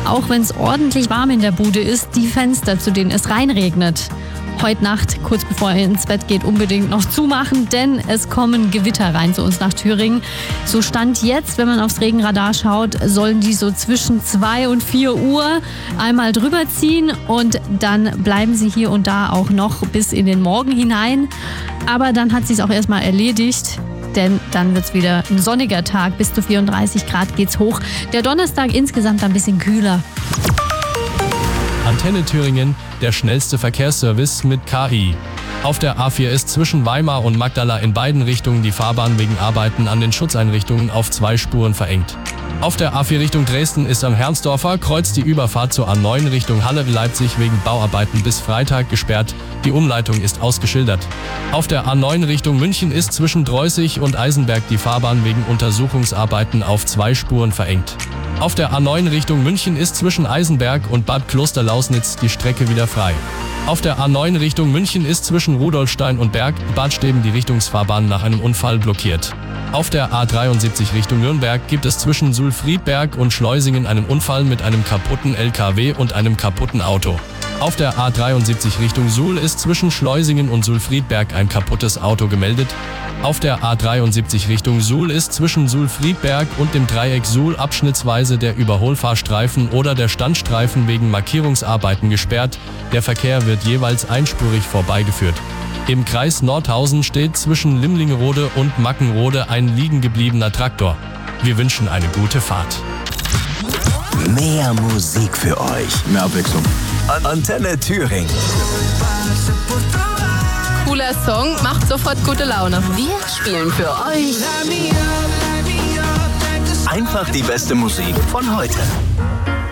auch wenn es ordentlich warm in der Bude ist, die Fenster, zu denen es reinregnet, heute Nacht, kurz bevor ihr ins Bett geht, unbedingt noch zumachen, denn es kommen Gewitter rein zu uns nach Thüringen. So Stand jetzt, wenn man aufs Regenradar schaut, sollen die so zwischen 2 und 4 Uhr einmal drüber ziehen und dann bleiben sie hier und da auch noch bis in den Morgen hinein. Aber dann hat sich's auch erstmal erledigt. Denn dann wird es wieder ein sonniger Tag. Bis zu 34 Grad geht's hoch. Der Donnerstag insgesamt ein bisschen kühler. Antenne Thüringen, der schnellste Verkehrsservice mit KI. Auf der A4 ist zwischen Weimar und Magdala in beiden Richtungen die Fahrbahn wegen Arbeiten an den Schutzeinrichtungen auf 2 Spuren verengt. Auf der A4 Richtung Dresden ist am Herrnsdorfer Kreuz die Überfahrt zur A9 Richtung Halle-Leipzig wegen Bauarbeiten bis Freitag gesperrt. Die Umleitung ist ausgeschildert. Auf der A9 Richtung München ist zwischen Dreußig und Eisenberg die Fahrbahn wegen Untersuchungsarbeiten auf 2 Spuren verengt. Auf der A9 Richtung München ist zwischen Eisenberg und Bad Klosterlausnitz die Strecke wieder frei. Auf der A9 Richtung München ist zwischen Rudolfstein und Berg Badsteben die Richtungsfahrbahn nach einem Unfall blockiert. Auf der A73 Richtung Nürnberg gibt es zwischen Sulfriedberg und Schleusingen einen Unfall mit einem kaputten LKW und einem kaputten Auto. Auf der A73 Richtung Suhl ist zwischen Schleusingen und Sulfriedberg ein kaputtes Auto gemeldet. Auf der A73 Richtung Suhl ist zwischen Sulfriedberg und dem Dreieck Suhl abschnittsweise der Überholfahrstreifen oder der Standstreifen wegen Markierungsarbeiten gesperrt. Der Verkehr wird jeweils einspurig vorbeigeführt. Im Kreis Nordhausen steht zwischen Limlingerode und Mackenrode ein liegen gebliebener Traktor. Wir wünschen eine gute Fahrt. Mehr Musik für euch. Mehr Abwechslung. Antenne Thüringen. Cooler Song, macht sofort gute Laune. Wir spielen für euch Einfach die beste Musik von heute.